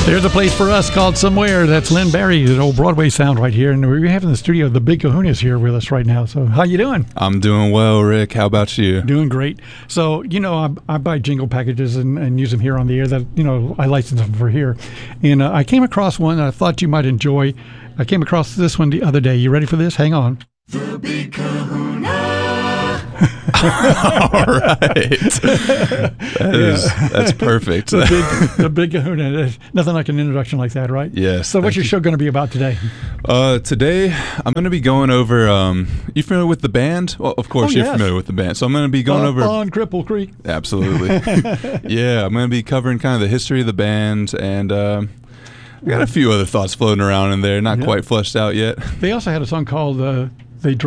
There's a place for us called Somewhere. That's Lynn Barry, the old Broadway sound right here. And we have in the studio the Big Kahuna's here with us right now. So how you doing? I'm doing well, Rick. How about you? Doing great. So, I buy jingle packages and use them here on the air. That I license them for here. And I came across one I thought you might enjoy. I came across this one the other day. You ready for this? Hang on. The Big Kahuna. All right. That's perfect. The Big Kahuna. There's nothing like an introduction like that, right? Yes. So what's your show going to be about today? Today, I'm going to be going over, you familiar with the band? Well, of course, you're familiar with the band. So I'm going to be going over... On Cripple Creek. Absolutely. Yeah, I'm going to be covering kind of the history of the band, and I got a few other thoughts floating around in there, not quite fleshed out yet. They also had a song called